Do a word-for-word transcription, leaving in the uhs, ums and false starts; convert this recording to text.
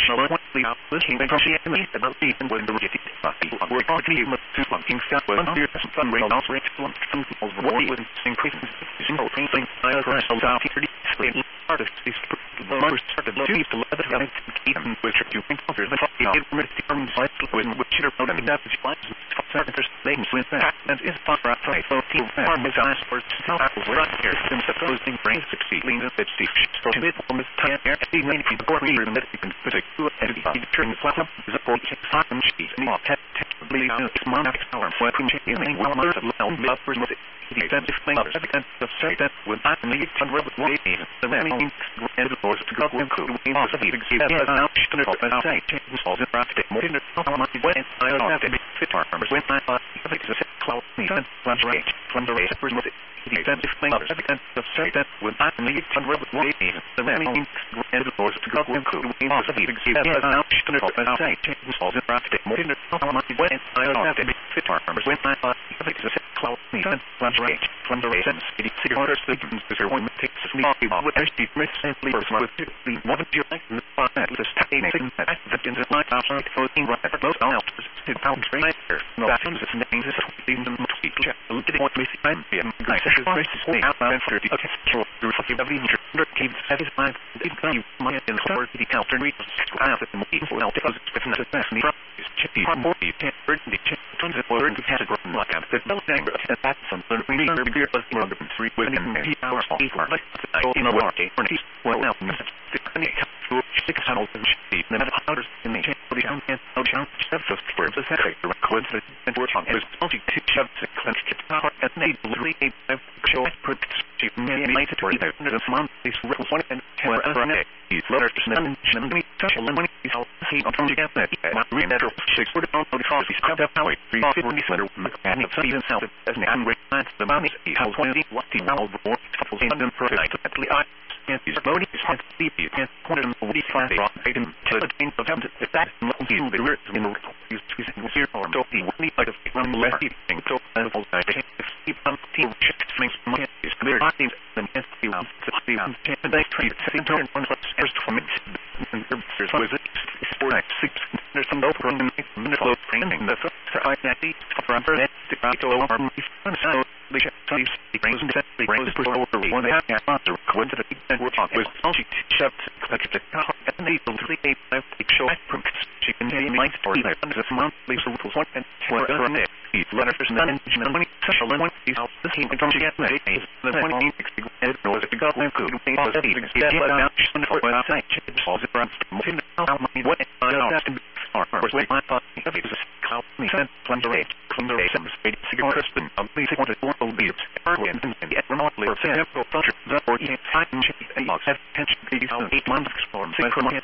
Shall I the out the king from the enemy about the and when the rickety fussy were partly to fucking stuff with under some fun rail also excellent fun calls war with increasing single thing I press out here the artist is the most started to to let the guys keep them with you think of the terms like when which are out and that is fine senators things with that and is far right so team farm is asked for how right here since the closing brain succeeding that it's so it from this time here the main people here that you can put a good and the turn the flat up the port time sheet and not technically it's monarch power for continuing well most of the uppers with the extensive thing of the say that with that and the hundred way the main and the force to go and cool we also be except now should have say changes all the practice more in the how when I have to be fit armors when I have to set cloud me and lunch rate from the race with the extensive thing of the say that with that and the hundred way the main and the force to go and cool we also be except now should have say changes all the practice more in the how when I have to be fit armors when I have to set cloud me and lunch rate from the race and the cigarettes the user one takes me with actually recently with the one of your like the planet with the staying that in the light outside floating right at both out to pound right there no that is the name is in the tweet look at what we see I'm being nice is way out and for the control the fucking every hundred keeps satisfied it can my in for the counter read out the movie for out because it's not the best is chippy more you can't burn the chip tons of word category like that the no number and that's something we need to be more than three within the hour of like I know what well now the clinic to six tunnels and sheep and powders in the chamber down and out down just for the second the records and work on his multi two shoves and clenched guitar and made literally a show put sheep made it to the month is one and wherever he's letters to none and me touch and when he's all see on from together my remember six for the on the coffee he's crowd up how he three fifty sweater and it's even south as an angry the money he has twenty what he now before couples in London for night at the eye and he's loading his head sleep you can't point him what he finds rock made him to the thing of him if that he's the rear in the he's he's here or so he wouldn't like to run the left thing so and all that if he comes team checks things my is clear I think the man he wants to see him and they treat the same turn one first from it and there's was it four nights six there's some over in the minute low training the first I that the forever that the right to lower arm so the sleeps the brains and set the brains for over one half after going to the and we're talking with all she shoved like the car and they don't really have to show from she can tell you my story there under this month leaves a little one and whatever on it he's letters none and money special and one he's out this came from she get ready the twenty and knows if you got one could be positive yeah but now she's on the website it's all the brands how money what I don't have to be far first way I thought it was cloud me sent from the rate from the rate and speed cigarette person I'm pleasing what it will be and yet remotely or sample function that or time and have attention these eight months for